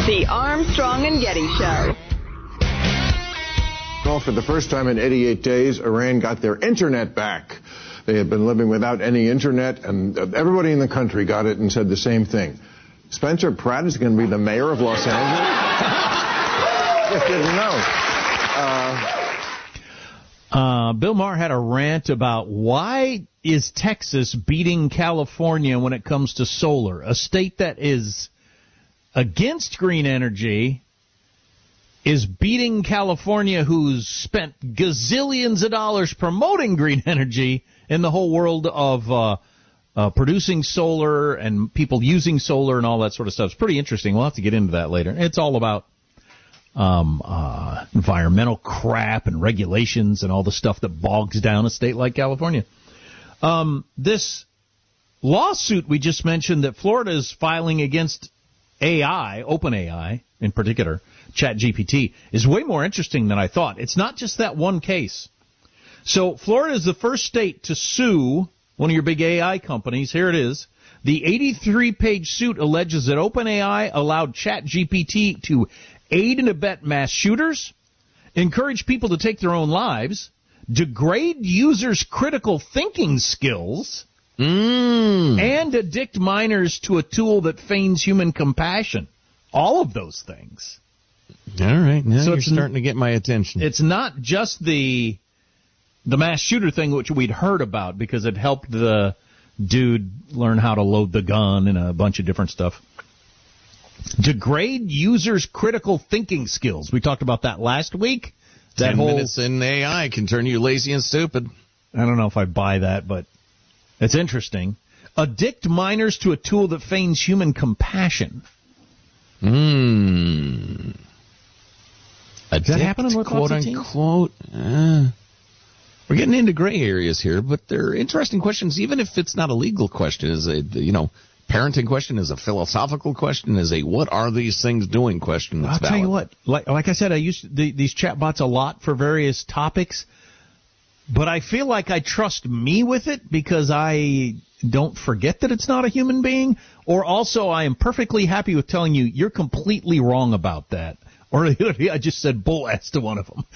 The Armstrong and Getty Show. Well, for the first time in 88 days, Iran got their internet back. They had been living without any internet, and everybody in the country got it and said the same thing. Spencer Pratt is going to be the mayor of Los Angeles? Just didn't know. Bill Maher had a rant about why is Texas beating California when it comes to solar, a state that is against green energy, is beating California, who's spent gazillions of dollars promoting green energy in the whole world of producing solar and people using solar and all that sort of stuff. It's pretty interesting. We'll have to get into that later. It's all about environmental crap and regulations and all the stuff that bogs down a state like California. This lawsuit we just mentioned that Florida is filing against AI, OpenAI in particular, ChatGPT, is way more interesting than I thought. It's not just that one case. So Florida is the first state to sue one of your big AI companies. Here it is. The 83-page suit alleges that OpenAI allowed ChatGPT to aid and abet mass shooters, encourage people to take their own lives, degrade users' critical thinking skills, and addict minors to a tool that feigns human compassion. All of those things. All right, now so you're starting to get my attention. It's not just the mass shooter thing, which we'd heard about because it helped the dude learn how to load the gun and a bunch of different stuff. Degrade users' critical thinking skills. We talked about that last week. 10 minutes in AI can turn you lazy and stupid. I don't know if I buy that, but it's interesting. Addict minors to a tool that feigns human compassion. Does that happen with quote unquote? We're getting into gray areas here, but they're interesting questions. Even if it's not a legal question, is a parenting question, is a philosophical question, is a what are these things doing question. I'll tell you what, like I said, I use these chatbots a lot for various topics, but I feel like I trust me with it because I don't forget that it's not a human being, or also I am perfectly happy with telling you you're completely wrong about that. Or I just said bull ass to one of them.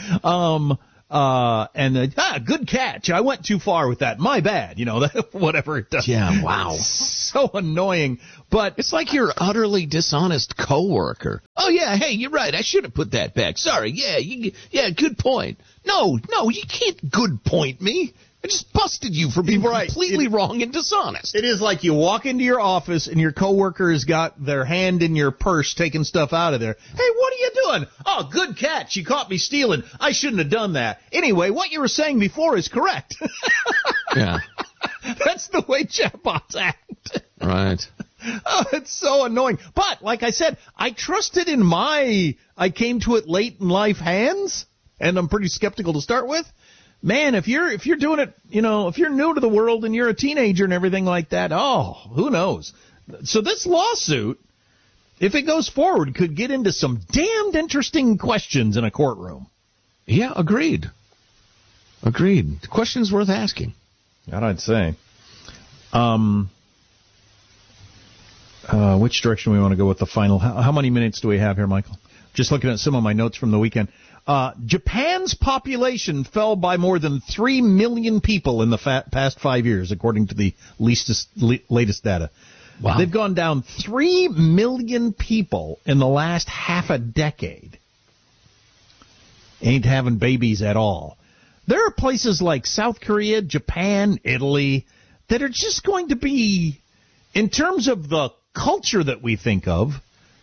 Good catch. I went too far with that. My bad. Whatever it does. Yeah, wow. So annoying. But it's like your utterly dishonest coworker. Oh, yeah, hey, you're right. I should have put that back. Sorry. Yeah, good point. No, you can't good point me. I just busted you for being completely wrong and dishonest. It is like you walk into your office and your coworker has got their hand in your purse taking stuff out of there. Hey, what are you doing? Oh, good catch. You caught me stealing. I shouldn't have done that. Anyway, what you were saying before is correct. Yeah. That's the way chatbots act. Right. Oh, it's so annoying. But, like I said, I trusted in I came to it late in life hands, and I'm pretty skeptical to start with. Man, if you're doing it, if you're new to the world and you're a teenager and everything like that, who knows? So this lawsuit, if it goes forward, could get into some damned interesting questions in a courtroom. Yeah, agreed. Questions worth asking. That I'd say. Which direction we want to go with the final? How many minutes do we have here, Michael? Just looking at some of my notes from the weekend. Japan's population fell by more than 3 million people in the past 5 years, according to the latest data. Wow. They've gone down 3 million people in the last half a decade. Ain't having babies at all. There are places like South Korea, Japan, Italy, that are just going to be, in terms of the culture that we think of,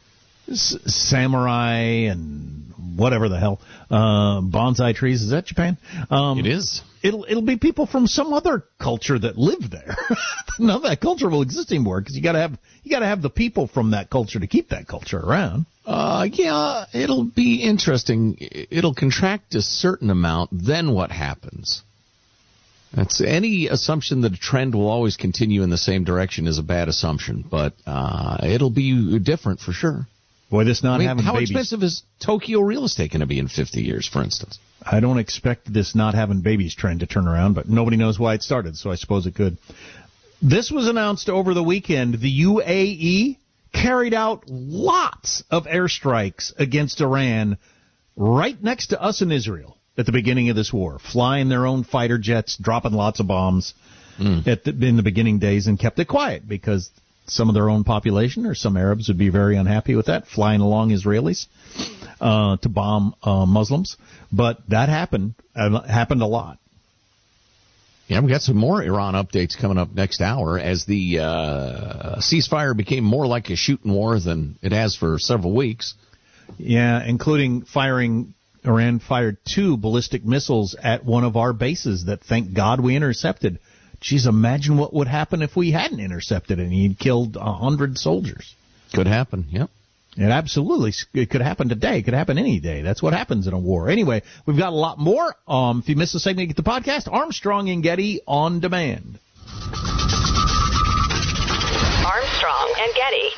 samurai and whatever the hell, bonsai trees. Is that Japan? It is. It'll be people from some other culture that live there. None of that culture will exist anymore because you got to have the people from that culture to keep that culture around. Yeah, it'll be interesting. It'll contract a certain amount. Then what happens? That's any assumption that a trend will always continue in the same direction is a bad assumption, but it'll be different for sure. Boy, this not having how babies. How expensive is Tokyo real estate going to be in 50 years, for instance? I don't expect this not having babies trend to turn around, but nobody knows why it started, so I suppose it could. This was announced over the weekend. The UAE carried out lots of airstrikes against Iran right next to us in Israel at the beginning of this war, flying their own fighter jets, dropping lots of bombs in the beginning days, and kept it quiet because some of their own population or some Arabs would be very unhappy with that, flying along Israelis to bomb Muslims. But that happened a lot. Yeah, we got some more Iran updates coming up next hour as the ceasefire became more like a shooting war than it has for several weeks. Yeah, including Iran fired 2 ballistic missiles at one of our bases that, thank God, we intercepted. Geez, imagine what would happen if we hadn't intercepted it and he'd killed 100 soldiers. Could happen, yep. It could happen today. It could happen any day. That's what happens in a war. Anyway, we've got a lot more. If you missed the segment, you get the podcast, Armstrong and Getty on demand. Armstrong and Getty.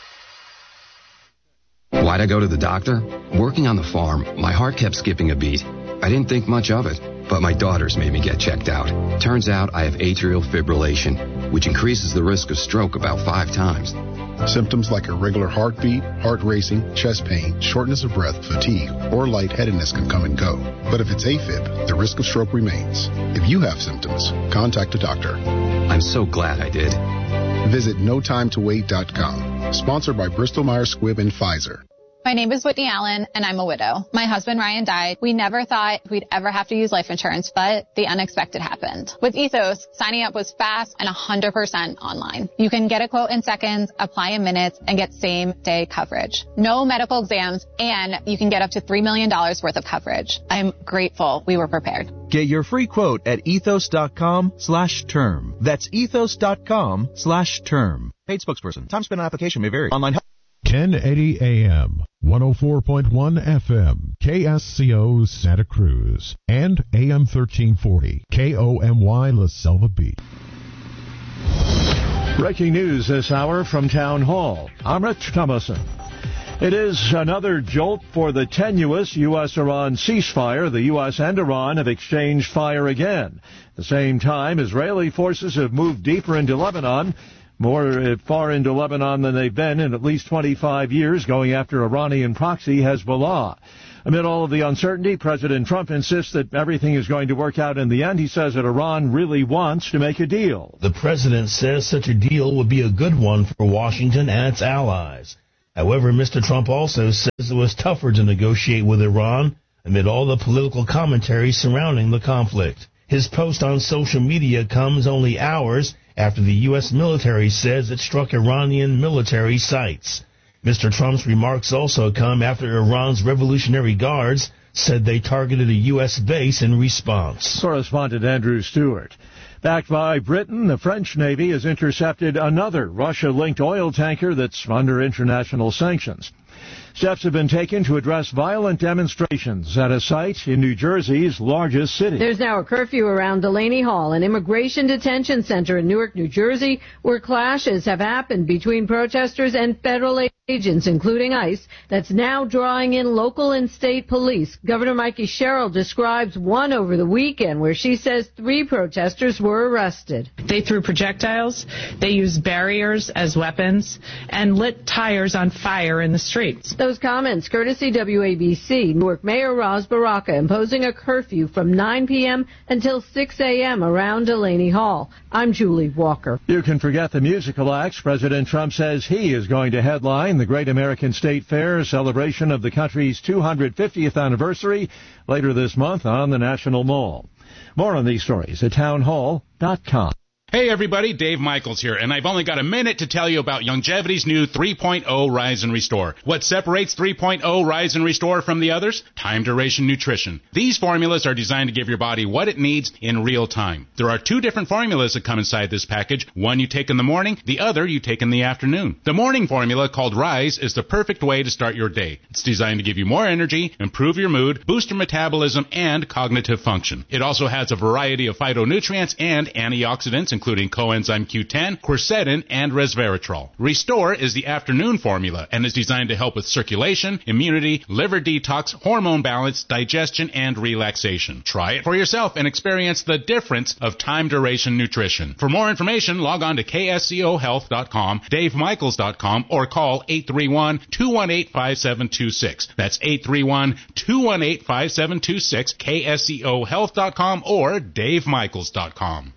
Why'd I go to the doctor? Working on the farm, my heart kept skipping a beat. I didn't think much of it, but my daughters made me get checked out. Turns out I have atrial fibrillation, which increases the risk of stroke about 5 times. Symptoms like irregular heartbeat, heart racing, chest pain, shortness of breath, fatigue, or lightheadedness can come and go. But if it's AFib, the risk of stroke remains. If you have symptoms, contact a doctor. I'm so glad I did. Visit notimetowait.com. Sponsored by Bristol Myers Squibb and Pfizer. My name is Whitney Allen, and I'm a widow. My husband, Ryan, died. We never thought we'd ever have to use life insurance, but the unexpected happened. With Ethos, signing up was fast and 100% online. You can get a quote in seconds, apply in minutes, and get same-day coverage. No medical exams, and you can get up to $3 million worth of coverage. I'm grateful we were prepared. Get your free quote at ethos.com/term. That's ethos.com/term. Paid spokesperson. Time spent on application may vary. Online help. 1080 AM, 104.1 FM, KSCO Santa Cruz, and AM 1340, KOMY La Selva Beach. Breaking news this hour from Town Hall. I'm Rich Thomason. It is another jolt for the tenuous U.S.-Iran ceasefire. The U.S. and Iran have exchanged fire again. At the same time, Israeli forces have moved deeper into Lebanon, more far into Lebanon than they've been in at least 25 years, going after Iranian proxy Hezbollah. Amid all of the uncertainty, President Trump insists that everything is going to work out in the end. He says that Iran really wants to make a deal. The president says such a deal would be a good one for Washington and its allies. However, Mr. Trump also says it was tougher to negotiate with Iran amid all the political commentary surrounding the conflict. His post on social media comes only hours after the U.S. military says it struck Iranian military sites. Mr. Trump's remarks also come after Iran's Revolutionary Guards said they targeted a U.S. base in response. Correspondent Andrew Stewart. Backed by Britain, the French Navy has intercepted another Russia-linked oil tanker that's under international sanctions. Steps have been taken to address violent demonstrations at a site in New Jersey's largest city. There's now a curfew around Delaney Hall, an immigration detention center in Newark, New Jersey, where clashes have happened between protesters and federal agents, including ICE, that's now drawing in local and state police. Governor Mikey Sherrill describes one over the weekend where she says 3 protesters were arrested. They threw projectiles, they used barriers as weapons, and lit tires on fire in the streets. Those comments courtesy WABC. Newark Mayor Ras Baraka imposing a curfew from 9 p.m. until 6 a.m. around Delaney Hall. I'm Julie Walker. You can forget the musical acts. President Trump says he is going to headline the Great American State Fair, celebration of the country's 250th anniversary, later this month on the National Mall. More on these stories at townhall.com. Hey everybody, Dave Michaels here, and I've only got a minute to tell you about Longevity's new 3.0 Rise and Restore. What separates 3.0 Rise and Restore from the others? Time duration nutrition. These formulas are designed to give your body what it needs in real time. There are 2 different formulas that come inside this package. One you take in the morning, the other you take in the afternoon. The morning formula, called Rise, is the perfect way to start your day. It's designed to give you more energy, improve your mood, boost your metabolism, and cognitive function. It also has a variety of phytonutrients and antioxidants, including including coenzyme Q10, quercetin, and resveratrol. Restore is the afternoon formula and is designed to help with circulation, immunity, liver detox, hormone balance, digestion, and relaxation. Try it for yourself and experience the difference of time-duration nutrition. For more information, log on to kscohealth.com, davemichaels.com, or call 831-218-5726. That's 831-218-5726, kscohealth.com, or davemichaels.com.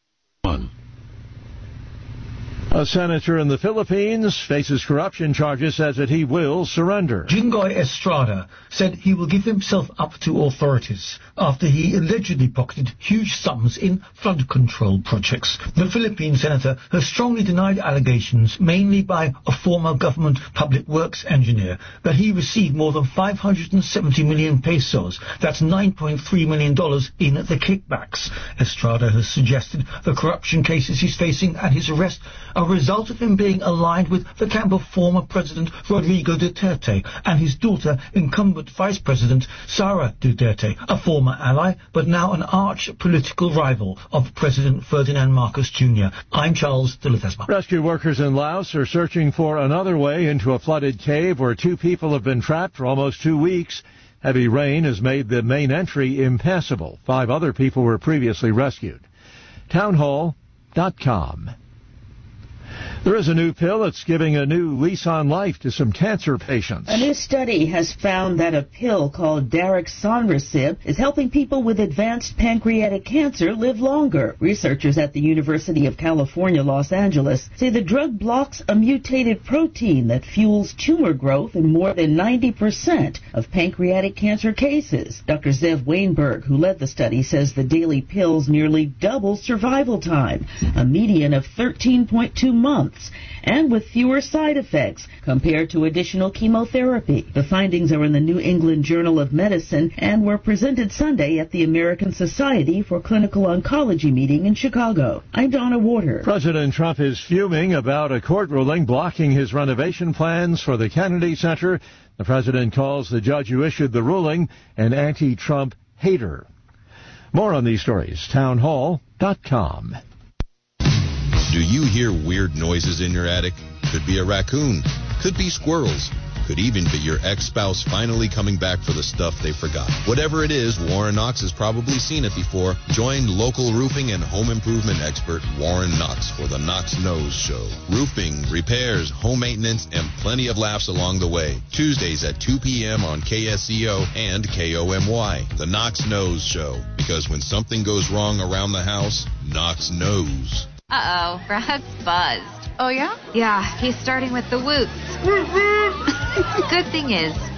A senator in the Philippines faces corruption charges, says that he will surrender. Jinggoy Estrada said he will give himself up to authorities after he allegedly pocketed huge sums in flood control projects. The Philippine senator has strongly denied allegations, mainly by a former government public works engineer, that he received more than 570 million pesos, that's $9.3 million, in the kickbacks. Estrada has suggested the corruption cases he's facing and his arrest are a result of him being aligned with the camp of former President Rodrigo Duterte and his daughter, incumbent Vice President Sara Duterte, a former ally but now an arch political rival of President Ferdinand Marcos Jr. I'm Charles de Ledesma. Rescue workers in Laos are searching for another way into a flooded cave where 2 people have been trapped for almost 2 weeks. Heavy rain has made the main entry impassable. 5 other people were previously rescued. Townhall.com. There is a new pill that's giving a new lease on life to some cancer patients. A new study has found that a pill called Daraxonrasib is helping people with advanced pancreatic cancer live longer. Researchers at the University of California, Los Angeles, say the drug blocks a mutated protein that fuels tumor growth in more than 90% of pancreatic cancer cases. Dr. Zev Weinberg, who led the study, says the daily pills nearly double survival time, a median of 13.2 months, and with fewer side effects compared to additional chemotherapy. The findings are in the New England Journal of Medicine and were presented Sunday at the American Society for Clinical Oncology meeting in Chicago. I'm Donna Warder. President Trump is fuming about a court ruling blocking his renovation plans for the Kennedy Center. The president calls the judge who issued the ruling an anti-Trump hater. More on these stories, townhall.com. Do you hear weird noises in your attic? Could be a raccoon, could be squirrels, could even be your ex-spouse finally coming back for the stuff they forgot. Whatever it is, Warren Knox has probably seen it before. Join local roofing and home improvement expert Warren Knox for the Knox Knows Show. Roofing, repairs, home maintenance, and plenty of laughs along the way. Tuesdays at 2 p.m. on KSCO and KOMY. The Knox Knows Show. Because when something goes wrong around the house, Knox knows. Uh-oh, Brad's buzzed. Oh, yeah? Yeah, he's starting with the whoops. Good thing is,